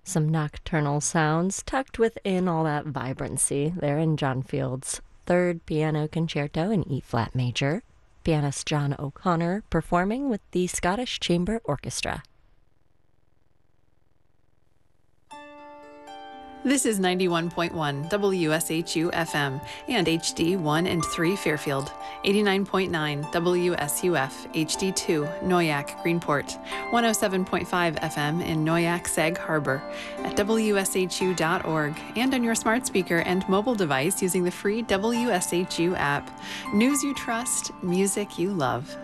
Some nocturnal sounds tucked within all that vibrancy there in John Field's Third Piano Concerto in E-flat major, pianist John O'Connor performing with the Scottish Chamber Orchestra. This is 91.1 WSHU FM and HD 1 and 3 Fairfield, 89.9 WSUF HD2 Noyak Greenport, 107.5 FM in Noyak Sag Harbor, at WSHU.org, and on your smart speaker and mobile device using the free WSHU app. News you trust, music you love.